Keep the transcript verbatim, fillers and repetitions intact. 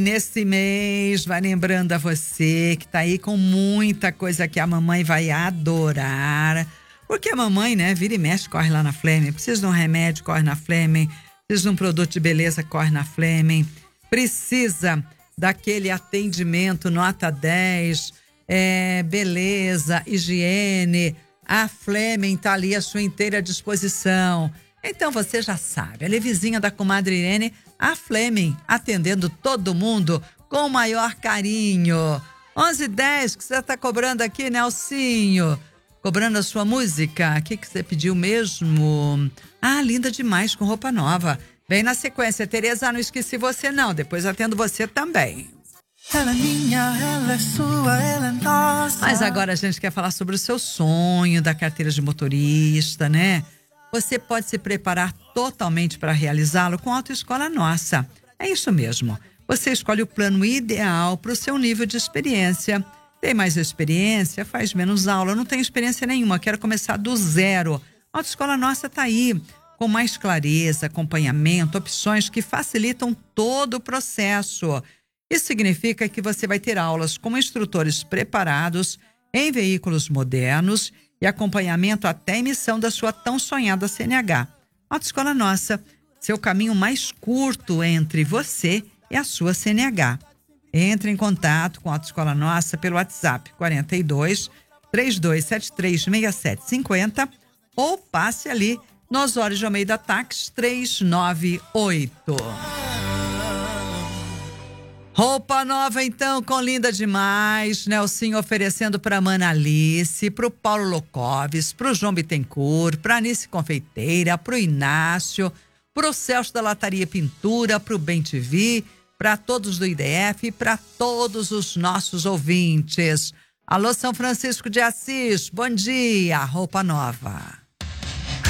Nesse mês, vai lembrando a você que tá aí com muita coisa que a mamãe vai adorar. Porque a mamãe, né, vira e mexe, corre lá na Fleming. Precisa de um remédio, corre na Fleming. Precisa de um produto de beleza, corre na Fleming. Precisa daquele atendimento nota dez, é, beleza, higiene. A Fleming tá ali à sua inteira disposição. Então você já sabe, ela é vizinha da comadre Irene, a Fleming, atendendo todo mundo com o maior carinho. onze e dez, que você tá cobrando aqui, Nelsinho? Cobrando a sua música? O que que você pediu mesmo? Ah, linda demais, com roupa nova. Vem na sequência, Tereza, não esqueci você não, depois atendo você também. Ela é minha, ela é sua, ela é nossa. Mas agora a gente quer falar sobre o seu sonho da carteira de motorista, né? Você pode se preparar totalmente para realizá-lo com a Autoescola Nossa. É isso mesmo. Você escolhe o plano ideal para o seu nível de experiência. Tem mais experiência? Faz menos aula. Não tem experiência nenhuma. Quero começar do zero. A Autoescola Nossa está aí, com mais clareza, acompanhamento, opções que facilitam todo o processo. Isso significa que você vai ter aulas com instrutores preparados em veículos modernos e acompanhamento até a emissão da sua tão sonhada C N H. Autoescola Nossa, seu caminho mais curto entre você e a sua C N H. Entre em contato com a Autoescola Nossa pelo WhatsApp quarenta e dois, trinta e dois setenta e três, sessenta e sete cinquenta ou passe ali no Osório de Almeida Táxi trezentos e noventa e oito. Roupa nova então, com linda demais, Nelsinho oferecendo para Mana Alice, pro Paulo Locoves, pro João Bittencourt, pra Anice Confeiteira, pro Inácio, pro Celso da Lataria Pintura, pro Bem T V, para todos do I D F e para todos os nossos ouvintes. Alô, São Francisco de Assis, bom dia, roupa nova.